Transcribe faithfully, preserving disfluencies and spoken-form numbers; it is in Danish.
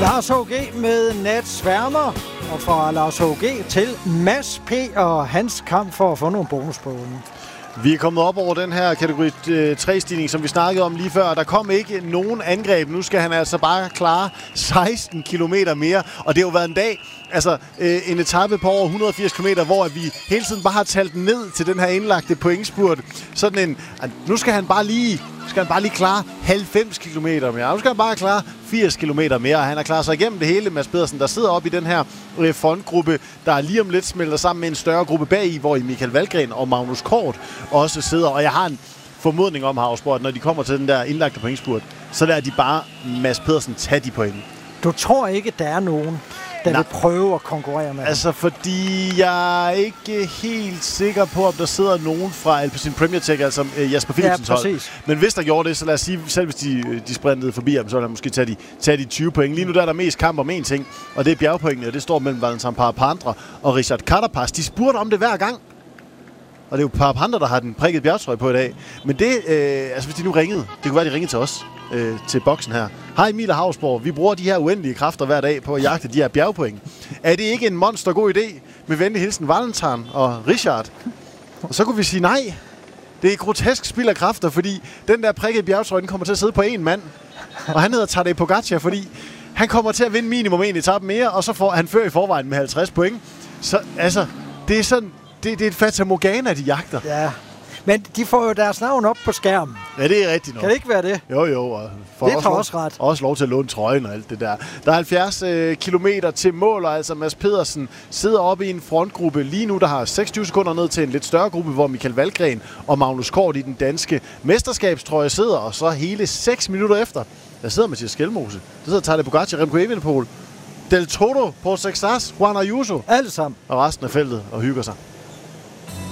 Lars H G med Natsværmer, og fra Lars H G til Mads P. og hans kamp for at få nogle bonuspoint. Vi er kommet op over den her kategori tre-stigning, som vi snakkede om lige før. Der kom ikke nogen angreb. Nu skal han altså bare klare seksten kilometer mere. Og det har jo været en dag, altså øh, en etape på over et hundrede og firs kilometer, hvor vi hele tiden bare har talt ned til den her indlagte pointspurt. Sådan en, nu skal han bare lige, skal han bare lige klare halvfems kilometer mere. Nu skal han bare klare firs kilometer mere. Han har klaret sig igennem det hele, Mads Pedersen, der sidder oppe i den her øh, frontgruppe, der lige om lidt smelter sammen med en større gruppe bagi, hvor i Michael Valgren og Magnus Kort også sidder. Og jeg har en formodning om, Havsborg, at når de kommer til den der indlagte pointspurt, så lader de bare Mads Pedersen tage de point. Du tror ikke, der er nogen, der Nej. vil prøve at konkurrere med Altså, ham? fordi jeg er ikke helt sikker på, om der sidder nogen fra Alpecin Premier Tech, altså uh, Jasper Philipsens ja, hold. Men hvis der gjorde det, så lad os sige, selv hvis de, de sprintede forbi ham, så ville han måske tage de, tage de tyve point. Lige nu der er der mest kamp om én ting, og det er bjergpoengene, og det står mellem Valentin Parapandra og Richard Carapaz. De spurgte om det hver gang. Og det er jo Parapandra, der har den prikket bjergtrøje på i dag. Men det, øh, altså hvis de nu ringede, det kunne være, de ringede til os, øh, til boksen her. Hej Emil og Havsborg, vi bruger de her uendelige kræfter hver dag på at jagte de her bjergpoint. Er det ikke en monster god idé? Med venlig hilsen Valentin og Richard. Og så kunne vi sige nej. Det er grotesk spild af kræfter, fordi den der prikkede bjergtrøje, den kommer til at sidde på én mand. Og han hedder Tadej Pogacar, fordi han kommer til at vinde minimum en etape mere, og så får han før i forvejen med halvtreds point. Så altså, det er sådan... Det, det er et fatamorgana, de jagter. Ja, men de får jo deres navn op på skærmen. Ja, det er rigtigt nok. Kan det ikke være det? Jo, jo. Og for det også, lov, også ret. Også lov til at låne trøjen og alt det der. Der er halvfjerds øh, kilometer til mål, og altså Mads Pedersen sidder oppe i en frontgruppe lige nu, der har seksogtyve sekunder ned til en lidt større gruppe, hvor Michael Valgren og Magnus Kort i den danske mesterskabstrøje sidder, og så hele seks minutter efter, der sidder Mathias Skelmose. Der sidder Tadej Pogacar, Remco Evenepoel, Del Toto, Paul Sexas, Juan Ayuso. Alle sammen. Og resten af feltet og hygger sig.